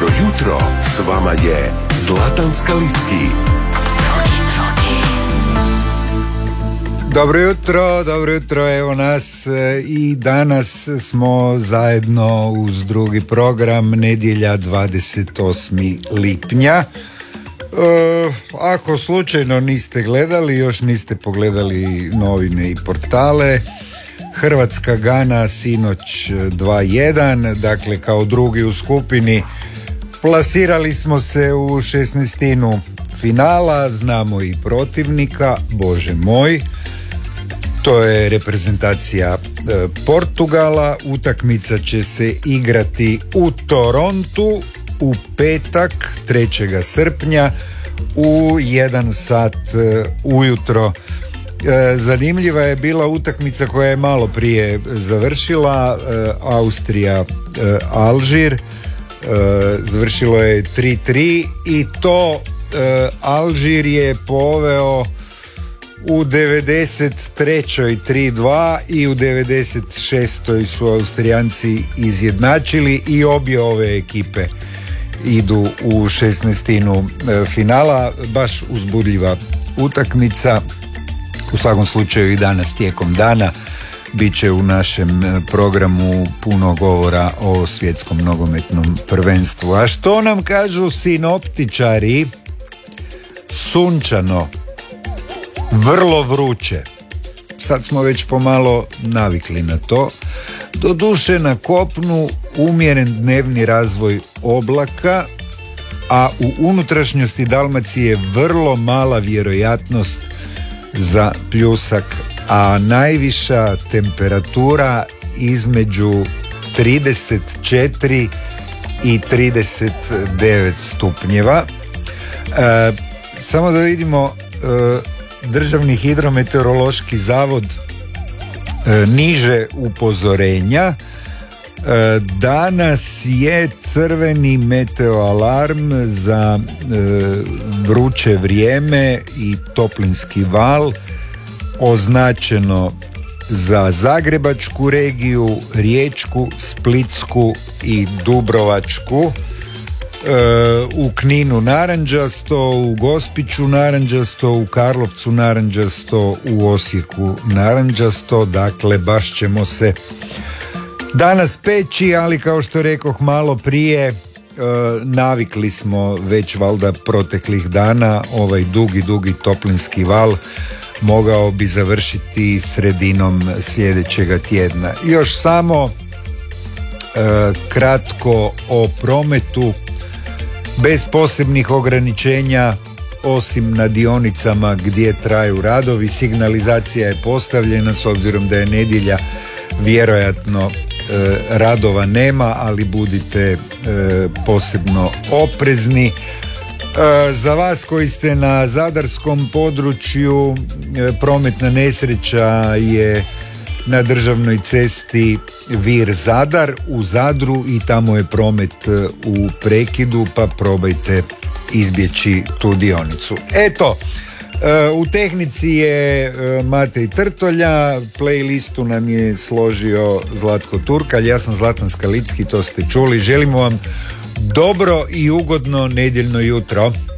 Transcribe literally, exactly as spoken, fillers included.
Dobro jutro, s vama je Zlatan Skalicki. Dobro jutro, dobro jutro, evo nas i danas smo zajedno uz drugi program, nedjelja dvadeset osmog lipnja. E, ako slučajno niste gledali, još niste pogledali novine i portale, Hrvatska Gana sinoć dva jedan, dakle kao drugi u skupini plasirali smo se u šesnaestinu finala, znamo i protivnika, bože moj. To je reprezentacija e, Portugala. Utakmica će se igrati u Torontu u petak trećeg srpnja u jedan sat e, ujutro. E, zanimljiva je bila utakmica koja je malo prije završila, e, Austrija e, Alžir. E, završilo je tri tri i to e, Alžir je poveo u devedeset trećoj tri dva i u devedeset šestoj su Austrijanci izjednačili i obje ove ekipe idu u šesnaestinu finala. Baš uzbudljiva utakmica. U svakom slučaju i danas tijekom dana bit će u našem programu puno govora o svjetskom nogometnom prvenstvu. A što nam kažu sinoptičari? Sunčano, vrlo vruće. Sad smo već pomalo navikli na to. Doduše na kopnu umjeren dnevni razvoj oblaka, a u unutrašnjosti Dalmacije vrlo mala vjerojatnost za pljusak, a najviša temperatura između trideset četiri i trideset devet stupnjeva. E, samo da vidimo, e, Državni hidrometeorološki zavod e, niže upozorenja. E, danas je crveni meteoalarm za e, vruće vrijeme i toplinski val označeno za Zagrebačku regiju, Riječku, Splitsku i Dubrovačku. U Kninu narančasto, u Gospiću narančasto, u Karlovcu narančasto, u Osijeku narančasto. Dakle, baš ćemo se danas peći, ali kao što rekoh malo prije, navikli smo već valjda proteklih dana. Ovaj dugi, dugi toplinski val mogao bi završiti sredinom sljedećega tjedna. Još samo kratko o prometu. Bez posebnih ograničenja, osim na dionicama gdje traju radovi. Signalizacija je postavljena, s obzirom da je nedjelja, vjerojatno e, radova nema, ali budite e, posebno oprezni. E, za vas koji ste na zadarskom području, e, prometna nesreća je na državnoj cesti Vir Zadar u Zadru i tamo je promet u prekidu, pa probajte izbjeći tu dionicu. Eto, u tehnici je Matej Trtolja, playlistu nam je složio Zlatko Turkalj, ja sam Zlatan Skalicki, to ste čuli. Želimo vam dobro i ugodno nedjeljno jutro.